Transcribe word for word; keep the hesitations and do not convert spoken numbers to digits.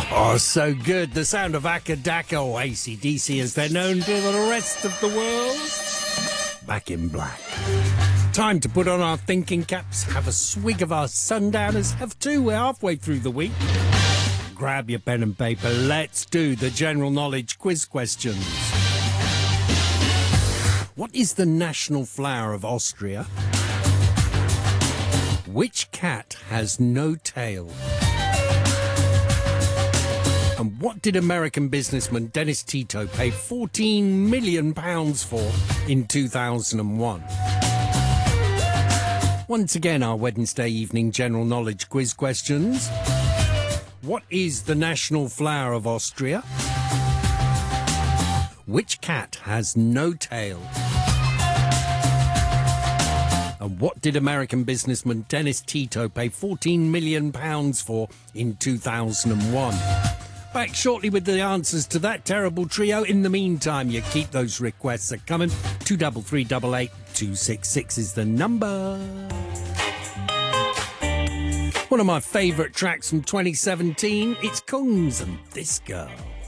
Oh, so good. The sound of Akka Daka, or A C D C as they're known to the rest of the world. Back in Black. Time to put on our thinking caps, have a swig of our sundowners, have two, we're halfway through the week. Grab your pen and paper, let's do the general knowledge quiz questions. What is the national flower of Austria? Which cat has no tail? And what did American businessman Dennis Tito pay fourteen million pounds for in two thousand one? Once again, our Wednesday evening general knowledge quiz questions. What is the national flower of Austria? Which cat has no tail? And what did American businessman Dennis Tito pay fourteen million pounds for in two thousand one? Back shortly with the answers to that terrible trio. In the meantime, you keep those requests are coming. two double three double eight two six six is the number. One of my favourite tracks from twenty seventeen, it's Kungs and This Girl.